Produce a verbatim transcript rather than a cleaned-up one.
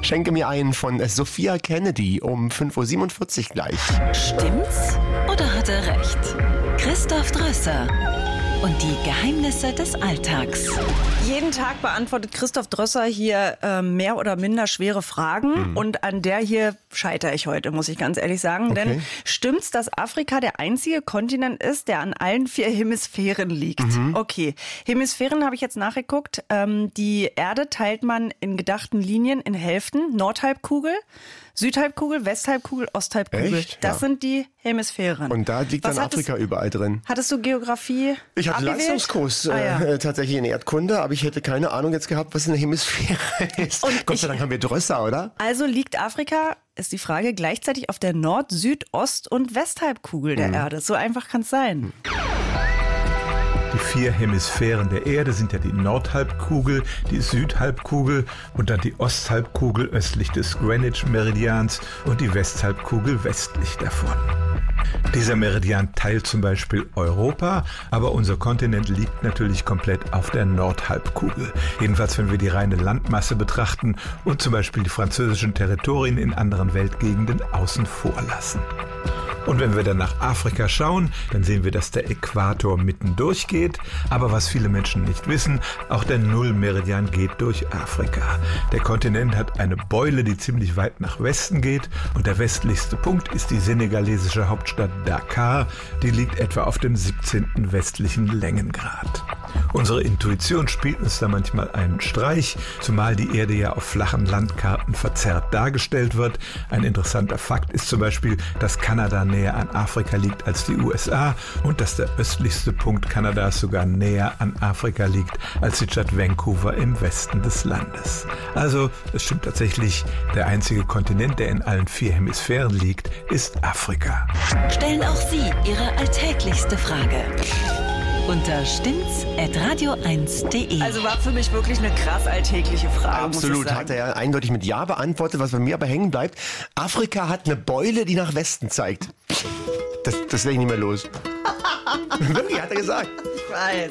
Schenke mir einen von Sophia Kennedy um fünf Uhr siebenundvierzig gleich. Stimmt's oder hat er recht? Christoph Drösser und die Geheimnisse des Alltags. Jeden Tag beantwortet Christoph Drösser hier äh, mehr oder minder schwere Fragen. Mhm. Und an der hier scheitere ich heute, muss ich ganz ehrlich sagen. Okay. Denn stimmt's, dass Afrika der einzige Kontinent ist, der an allen vier Hemisphären liegt? Mhm. Okay, Hemisphären habe ich jetzt nachgeguckt. Ähm, die Erde teilt man in gedachten Linien in Hälften. Nordhalbkugel, Südhalbkugel, Westhalbkugel, Osthalbkugel. Echt? Das Ja. sind die Hemisphären. Und da liegt Was dann hattest, Afrika überall drin. Hattest du Geografie Ich hatte abgewählt? Leistungskurs Ah, ja. äh, tatsächlich in Erdkunde, aber ich hätte keine Ahnung jetzt gehabt, was eine Hemisphäre ist. Und Gott ich- sei Dank haben wir Drösser, oder? Also liegt Afrika, ist die Frage, gleichzeitig auf der Nord-, Süd-, Ost- und Westhalbkugel der Mhm. Erde. So einfach kann es sein. Die vier Hemisphären der Erde sind ja die Nordhalbkugel, die Südhalbkugel und dann die Osthalbkugel östlich des Greenwich-Meridians und die Westhalbkugel westlich davon. Dieser Meridian teilt zum Beispiel Europa, aber unser Kontinent liegt natürlich komplett auf der Nordhalbkugel. Jedenfalls, wenn wir die reine Landmasse betrachten und zum Beispiel die französischen Territorien in anderen Weltgegenden außen vor lassen. Und wenn wir dann nach Afrika schauen, dann sehen wir, dass der Äquator mitten durchgeht. Aber was viele Menschen nicht wissen, auch der Nullmeridian geht durch Afrika. Der Kontinent hat eine Beule, die ziemlich weit nach Westen geht. Und der westlichste Punkt ist die senegalesische Hauptstadt Dakar. Die liegt etwa auf dem siebzehnten westlichen Längengrad. Unsere Intuition spielt uns da manchmal einen Streich, zumal die Erde ja auf flachen Landkarten verzerrt dargestellt wird. Ein interessanter Fakt ist zum Beispiel, dass Kanada näher an Afrika liegt als die U S A und dass der östlichste Punkt Kanadas sogar näher an Afrika liegt als die Stadt Vancouver im Westen des Landes. Also, es stimmt tatsächlich, der einzige Kontinent, der in allen vier Hemisphären liegt, ist Afrika. Stellen auch Sie Ihre alltäglichste Frage unter stimmt's at radio eins punkt de. Also war für mich wirklich eine krass alltägliche Frage. Absolut, muss ich sagen. hat er ja eindeutig mit Ja beantwortet, was bei mir aber hängen bleibt. Afrika hat eine Beule, die nach Westen zeigt. Das, das werde ich nicht mehr los. Wirklich, hat er gesagt. Ich weiß.